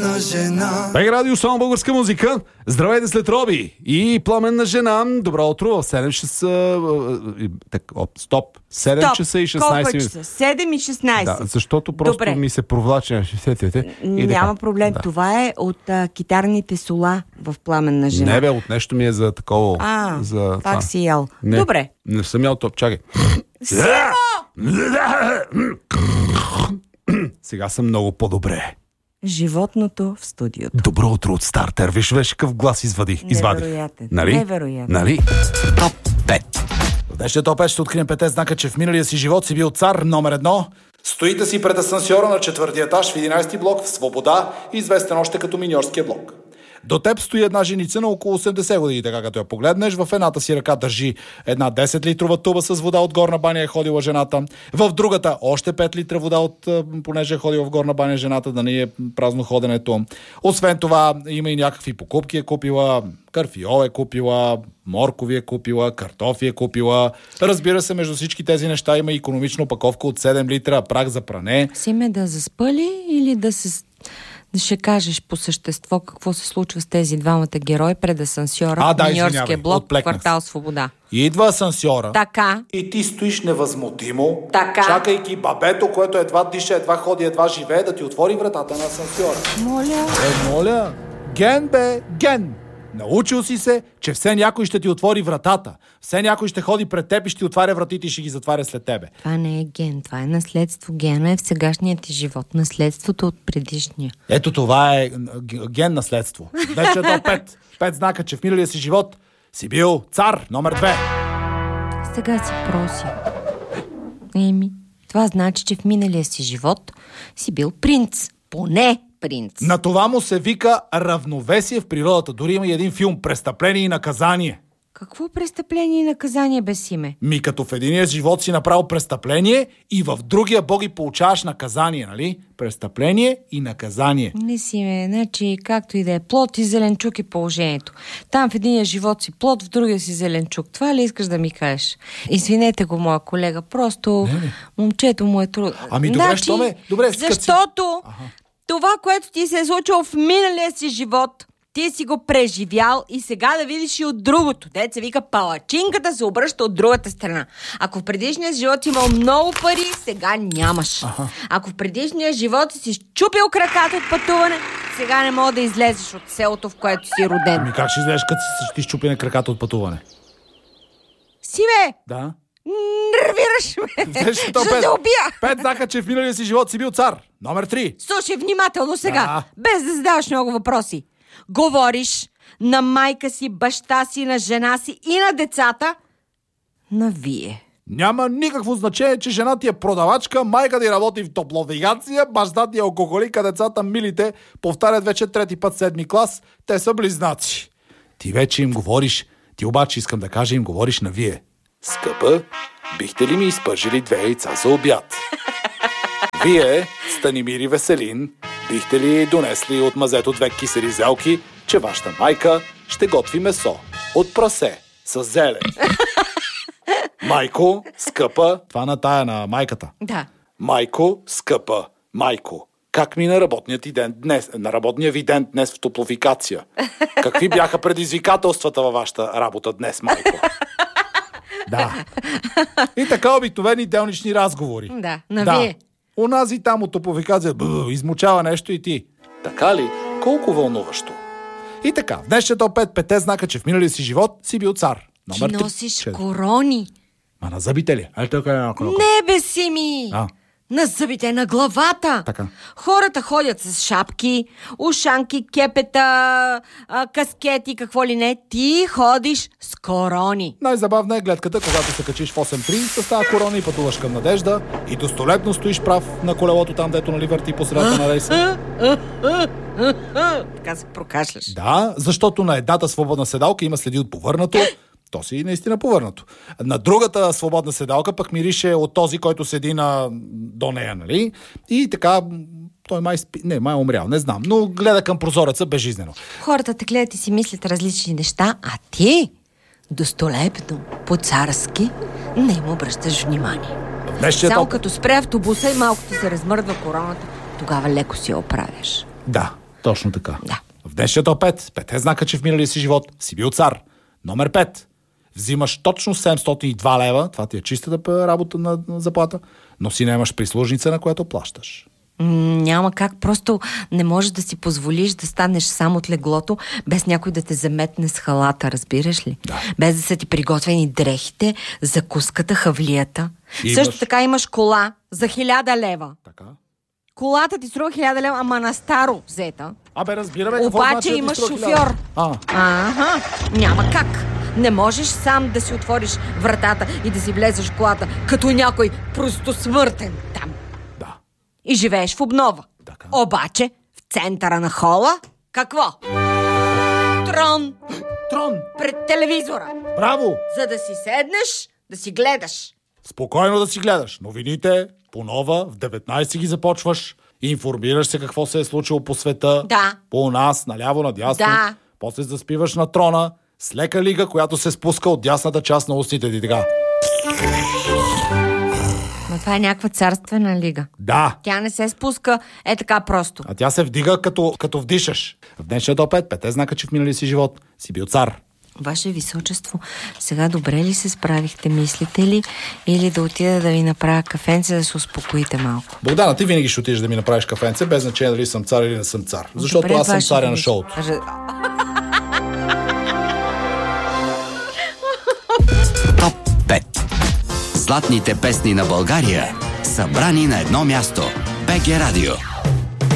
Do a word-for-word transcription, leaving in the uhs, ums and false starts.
пламенна жена. Бег радио, само българска музика. Здравейте след Роби и пламенна жена. Добро утро в седем часа. Так, оп, стоп. седем Стоп. часа и шестнайсет минути. Колко часа? седем и шестнайсет. Да, защото просто Добре. ми се провлача. Няма проблем. Да. Това е от а, китарните сола в пламенна жена. Не бе, от нещо ми е за такова. А, за това. пак си ял. Не, Добре. Не съм ял топ. Чакай. Симо! Сега съм много по-добре. Животното в студиото. Добро утро от стартер. Виж, виж какъв глас извади. Извади. Невероятен. Нали? Невероятен. Нали? Топ пет. В днешния топ пет ще открием пете знака, че в миналия си живот си бил цар номер едно. Стоите си пред асансьора на четвъртия етаж в единайсети блок в Свобода, известен още като Миньорския блок. До теб стои една женица на около осемдесет години, така като я погледнеш. В едната си ръка държи една десет-литрова туба с вода от горна баня, е ходила жената. В другата още пет литра вода, от, понеже е ходила в горна баня жената, да не е празно ходенето. Освен това, има и някакви покупки е купила, карфиол е купила, моркови е купила, картофи е купила. Разбира се, между всички тези неща има икономична опаковка от седем литра прах за пране. Симе, да заспали или да се... Да ще кажеш по същество какво се случва с тези двамата герои пред асансьора А, в да, Миньорския извинявай, блок, отплекнах. квартал Свобода. Идва асансьора. Така. И ти стоиш невъзмутимо, Така. чакайки бабето, което едва диша, едва ходи, едва живее, да ти отвори вратата на асансьора. Моля. Е, моля, ген бе, ген! Научил си се, че все някой ще ти отвори вратата. Все някой ще ходи пред теб и ще ти отваря вратите и ще ги затваря след тебе. Това не е ген, това е наследство. Гена е в сегашния ти живот. Наследството от предишния. Ето това е г- ген наследство. Вече е до пет. Пет знака, че в миналия си живот си бил цар номер две. Сега си проси. Еми, това значи, че в миналия си живот си бил принц. Поне принц. На това му се вика равновесие в природата. Дори има и един филм "Престъпление и наказание". Какво престъпление и наказание без име? Ми като в единия живот си направил престъпление и в другия боги получаваш наказание, нали? Престъпление и наказание. Не си ме, значи както и да е, плод и зеленчук е положението. Там в единия живот си плод, в другия си зеленчук. Това ли искаш да ми кажеш? Извинете го, моя колега, просто Не, не. момчето му е трудно. Ами добре, що ме? Добре, скъци. защото Аха. това, което ти се е случило в миналия си живот, ти си го преживял и сега да видиш и от другото. Деца вика, палачинката се обръща от другата страна. Ако в предишния живот имал много пари, сега нямаш. Аха. Ако в предишния живот си щупил краката от пътуване, сега не мога да излезеш от селото, в което си роден. Ами как ще излезеш, като си ти щупи на краката от пътуване? Сиве, Да. нервираш ме. Днешното Ще пет- те убия. Пет знака, че в миналия си живот си бил цар. Номер три. Слушай внимателно сега, Да. без да задаваш много въпроси. Говориш на майка си, баща си, на жена си и на децата на вие. Няма никакво значение, че жена ти е продавачка, майка ти работи в топловигация, баща ти е алкохолик, а децата милите повтарят вече трети път седми клас. Те са близнаци. Ти вече им говориш, ти обаче искам да кажа, им говориш на вие. Скъпа, бихте ли ми изпържили две яйца за обяд? Вие, Станимир и Веселин, бихте ли донесли от мазето две кисели зелки, че вашата майка ще готви месо от прасе с зелен? Майко, скъпа, това на тая на майката. Да. Майко, скъпа, майко, как мина работният ти ден днес, на работния ви ден днес в топлофикация? Какви бяха предизвикателствата във вашата работа днес, майко? Да. И така обикновени делнични разговори. Да, на да. вие. Унази там от топлофикация бъ, измучава нещо и ти. Така ли? Колко вълнуващо. И така, в днешния топ пет пете знака, че в миналия си живот си бил цар. Ти Номер три. носиш Че- корони. Ма на зъбите ли? Ай, така е на коронка. Не бе си ми. А. На зъбите, на главата. Така. Хората ходят с шапки, ушанки, кепета, а, каскети, какво ли не. Ти ходиш с корони. Най-забавна е гледката, когато се качиш в осем три с тази корона и пътуваш към Надежда и достолепно стоиш прав на колелото там, дето нали върти по средата на рейса. Така се прокашляш. Да, защото на едната свободна седалка има следи от повърнато, то си наистина повърнато. На другата свободна седалка пък мирише от този, който седи на... до нея, нали? И така, той май спи... Не, май е умрял, не знам, но гледа към прозореца безжизнено. Хората те гледат и си мислят различни неща, а ти достолепно, по-царски, не им обръщаш внимание. В днешния Само топ... като спре автобуса и малко ти се размърдва короната, тогава леко си я оправяш. Да. Точно така. Да. В днешния топ пет, пет е знака, че в миналия си живот си бил цар. Номер пет. Взимаш точно седемстотин и два лева, това ти е чистата работа на, на заплата, но си нямаш прислужница, на която плащаш. М, няма как, просто не можеш да си позволиш да станеш сам от леглото, без някой да те заметне с халата, разбираш ли? Да. Без да са ти приготвени дрехите, закуската, хавлията. И Също имаш- така имаш кола за хиляда лева. Така. Колата ти струва хиляда лева, ама на старо взета. Абе, разбираме какво Обаче значи да ти имаш струва шофьор. хиляда. А, Ага, няма как. Не можеш сам да си отвориш вратата и да си влезеш в колата, като някой просто смъртен там. да. И живееш в обнова. Така. Обаче, в центъра на хола, какво? Трон Трон! пред телевизора, Браво! за да си седнеш, да си гледаш. Спокойно да си гледаш. Новините, по нова, в деветнайсет ги започваш. Информираш се какво се е случило по света. Да. По нас, наляво, надясно. Да. После заспиваш на трона с лека лига, която се спуска от дясната част на устните ти. Така. Но това е някаква царствена лига. Да. Тя не се спуска е така просто. А тя се вдига като, като вдишаш. В днешния топ пет, пет е знака, че в миналия си живот си бил цар. Ваше височество, сега добре ли се справихте, мислите ли? Или да отида да ви направя кафенце, да се успокоите малко? Богдана, ти винаги ще отидеш да ми направиш кафенце, без значение дали съм цар или не съм цар. Защото Добре, аз съм Ваше царя на Величество. шоуто. Р- Топ пет. Златните песни на България, събрани на едно място. БГ Радио.